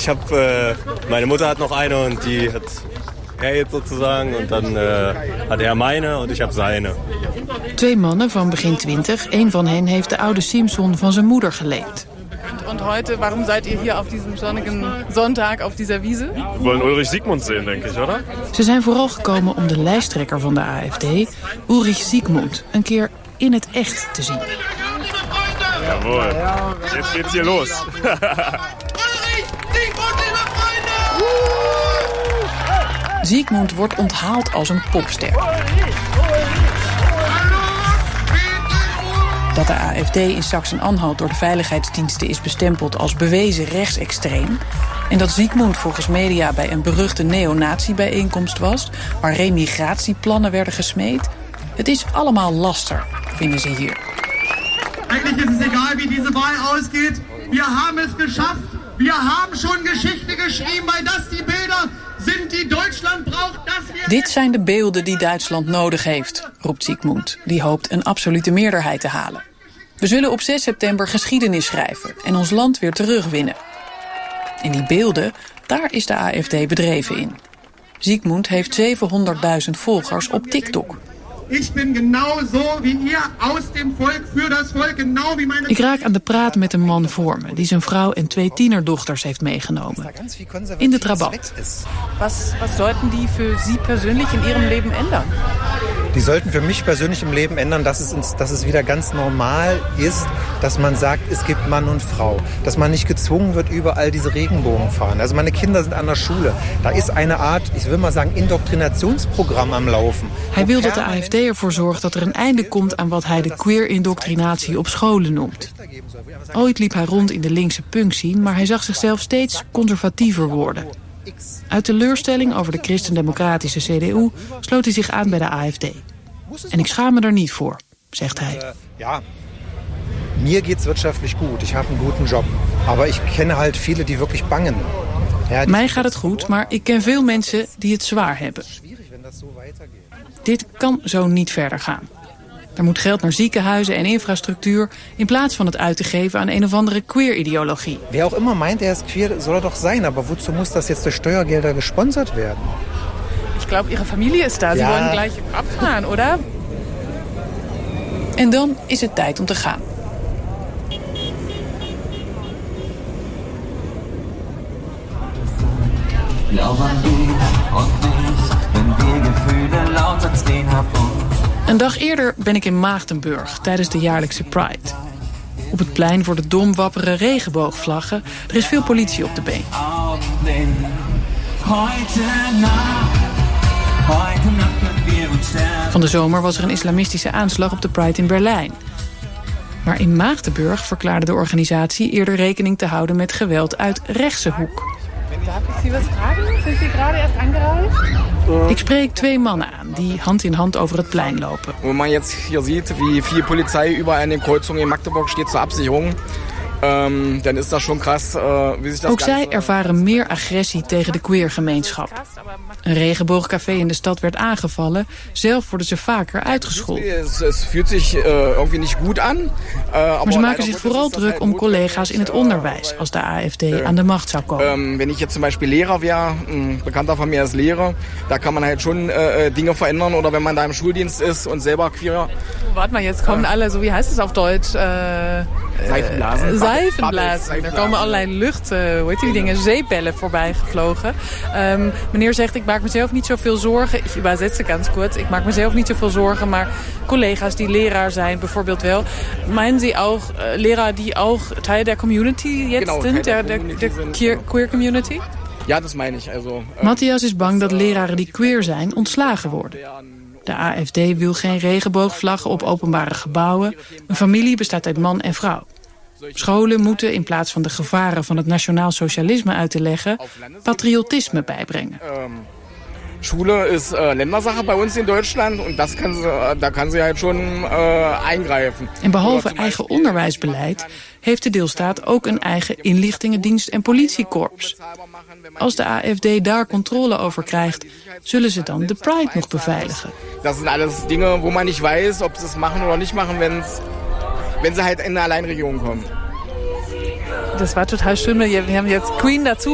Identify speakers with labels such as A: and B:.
A: meine Mutter hat noch eine und die hat er jetzt sozusagen. Und dan had er meine und ik heb seine.
B: 2 mannen van begin 20. Een van hen heeft de oude Simson van zijn moeder geleend.
C: Und heute, warum seid ihr hier auf diesem sonnigen Sonntag auf dieser Wiese?
D: We wollen Ulrich Siegmund sehen, denk ich, oder?
B: Ze zijn vooral gekomen om de lijsttrekker van de AfD, Ulrich Siegmund, een keer in het echt te zien.
D: Jawohl. Jetzt geht's hier los.
B: Siegmund wordt onthaald als een popster. Dat de AfD in Sachsen-Anhalt door de veiligheidsdiensten is bestempeld als bewezen rechtsextreem, en dat Siegmund volgens media bij een beruchte neonazi-bijeenkomst was, waar remigratieplannen werden gesmeed, het is allemaal laster, vinden ze hier.
E: Eigenlijk is het egal wie deze Wahl ausgeht. Wir haben es geschafft. Wir haben schon Geschichte geschrieben, weil das die Bilder sind, die Deutschland braucht.
B: Dit zijn de beelden die Duitsland nodig heeft, roept Siegmund. Die hoopt een absolute meerderheid te halen. We zullen op 6 september geschiedenis schrijven en ons land weer terugwinnen. En die beelden, daar is de AfD bedreven in. Siegmund heeft 700.000 volgers op TikTok.
E: Ik ben genau zo wie ihr aus dem Volk, für das Volk, genau wie meine...
B: Ik raak aan de praat met een man voor me, die zijn vrouw en 2 tienerdochters heeft meegenomen. In de Trabant.
C: Was sollten die für Sie persönlich in Ihrem Leben ändern?
F: Die sollten für mich persönlich im Leben ändern, dass es wieder ganz normal ist, dass man sagt, es gibt Mann und Frau. Dass man nicht gezwungen wird, überall diese Regenbogen fahren. Also meine Kinder sind an der Schule. Da ist eine Art, ich will mal sagen, Indoktrinationsprogramm am Laufen.
B: Hij wil dat de AfD ervoor zorgt dat er een einde komt aan wat hij de queer-indoctrinatie op scholen noemt. Ooit liep hij rond in de linkse punkscene, maar hij zag zichzelf steeds conservatiever worden. Uit teleurstelling over de christendemocratische CDU sloot hij zich aan bij de AfD. En ik schaam me er niet voor, zegt hij.
F: Ja, mir geht's wirtschaftlich gut. Ich habe einen guten Job. Aber ich kenne halt viele die wirklich bangen. Ja,
B: mij gaat het goed, maar ik ken veel mensen die het zwaar hebben. Dit kan zo niet verder gaan. Er moet geld naar ziekenhuizen en infrastructuur in plaats van het uit te geven aan een of andere queer-ideologie.
F: Wer auch immer meint, er ist queer, soll er doch sein. Aber wozu muss das jetzt durch Steuergelder gesponsert werden?
C: Ich glaube, Ihre Familie ist da. Sie wollen gleich abfahren, oder?
B: En dan is het tijd om te gaan. Een dag eerder ben ik in Maagdenburg tijdens de jaarlijkse Pride. Op het plein voor de Dom wapperen regenboogvlaggen. Er is veel politie op de been. Van de zomer was er een islamistische aanslag op de Pride in Berlijn. Maar in Maagdenburg verklaarde de organisatie eerder rekening te houden met geweld uit rechtse hoek.
C: Darf ik Sie was vragen? Zijn Sie gerade erst angereist?
B: Ik spreek 2 mannen aan die hand in hand over het plein lopen.
G: Wo man jetzt hier sieht, wie viel Polizei überall in den Kreuzungen in Magdeburg steht zur Absicherung, dan is dat schon krass. Wie zich dat
B: ook zij ervaren meer agressie tegen de queergemeenschap. Een regenboogcafé in de stad werd aangevallen. Zelf worden ze vaker uitgescholden.
G: Het voelt zich irgendwie niet goed aan.
B: Maar ze maken zich vooral druk om collega's in het onderwijs als de AfD aan de macht zou komen.
G: Wenn ich jetzt zum Beispiel Lehrer wäre, ein Bekannter von mir ist Lehrer, da kann man halt schon Dinge verändern. Oder wenn man da im Schuldienst ist und selber queer.
C: Warte mal, jetzt kommen alle, so wie heißt es auf Deutsch?
G: Seifenblasen.
C: Seifenblazen. Er komen allerlei lucht, hoe heet die dingen, zeepbellen voorbij gevlogen. Meneer zegt, ik maak mezelf niet zoveel zorgen. Ik übersetze ganz kurz. Ik maak mezelf niet zoveel zorgen, maar collega's die leraar zijn bijvoorbeeld wel. Meinen Sie auch Lehrer die auch Teil der Community jetzt sind, der queer community?
G: Ja, dat meine ich. Also,
B: Matthias is bang dat leraren die queer zijn ontslagen worden. De AfD wil geen regenboogvlaggen op openbare gebouwen. Een familie bestaat uit man en vrouw. Scholen moeten, in plaats van de gevaren van het nationaal socialisme uit te leggen, patriotisme bijbrengen.
G: Schule is Ländersache bij ons in Duitsland en daar kan ze halt schon eingreifen.
B: En behalve eigen onderwijsbeleid heeft de deelstaat ook een eigen inlichtingendienst en politiekorps. Als de AfD daar controle over krijgt, zullen ze dan de Pride nog beveiligen.
G: Dat zijn alles dingen wo man niet weet of ze het machen of niet machen, wenn ze halt in eine Alleinregierung kommen.
C: Das war total schön. Wir haben jetzt Queen dazu